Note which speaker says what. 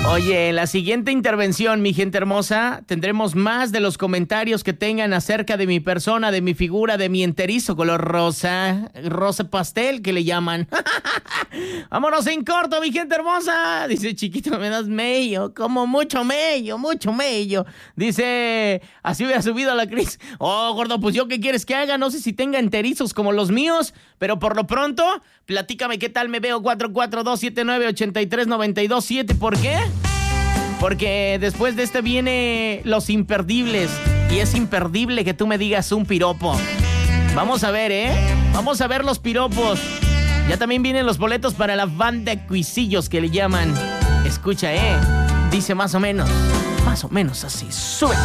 Speaker 1: Oye, en la siguiente intervención, mi gente hermosa, tendremos más de los comentarios que tengan acerca de mi persona, de mi figura, de mi enterizo color rosa pastel que le llaman. Vámonos en corto, mi gente hermosa. Dice, chiquito, me das mello, como mucho mello. Dice, así hubiera subido la Cris. Oh, gordo, pues yo qué quieres que haga, no sé si tenga enterizos como los míos, pero por lo pronto, platícame qué tal me veo. 442-79-83-92-7. ¿Por qué? Porque después de este viene los imperdibles. Y es imperdible que tú me digas un piropo. Vamos a ver, Vamos a ver los piropos. Ya también vienen los boletos para la banda de cuisillos que le llaman. Escucha, dice más o menos así. Sube.